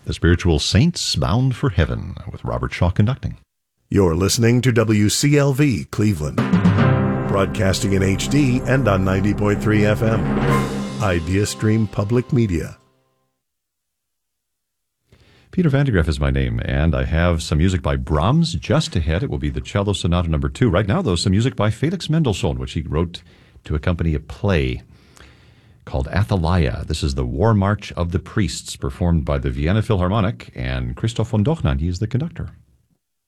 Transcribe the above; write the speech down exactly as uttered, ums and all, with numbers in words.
The Spiritual Saints Bound for Heaven with Robert Shaw conducting. You're listening to W C L V Cleveland, broadcasting in H D and on ninety point three F M. IdeaStream Public Media. Peter Van de Graaff is my name, and I have some music by Brahms just ahead. It will be the Cello Sonata number two. Right now, though, some music by Felix Mendelssohn, which he wrote to accompany a play called Athaliah. This is the War March of the Priests, performed by the Vienna Philharmonic, and Christoph von Dochnan, he is the conductor.